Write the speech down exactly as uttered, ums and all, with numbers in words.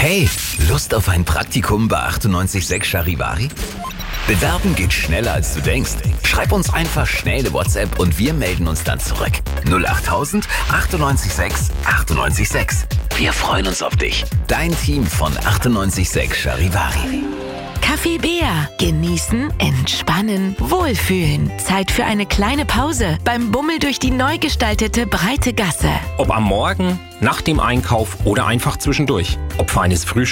Hey, Lust auf ein Praktikum bei achtundneunzig Komma sechs Charivari? Bewerben geht schneller als du denkst. Schreib uns einfach schnell eine WhatsApp und wir melden uns dann zurück. null achttausend achtundneunzig Komma sechs achtundneunzig Komma sechs. Wir freuen uns auf dich. Dein Team von achtundneunzig Komma sechs Charivari. Kaffee Bär. Genießen, entspannen, wohlfühlen. Zeit für eine kleine Pause beim Bummel durch die neu gestaltete breite Gasse. Ob am Morgen, nach dem Einkauf oder einfach zwischendurch. Ob feines Frühstück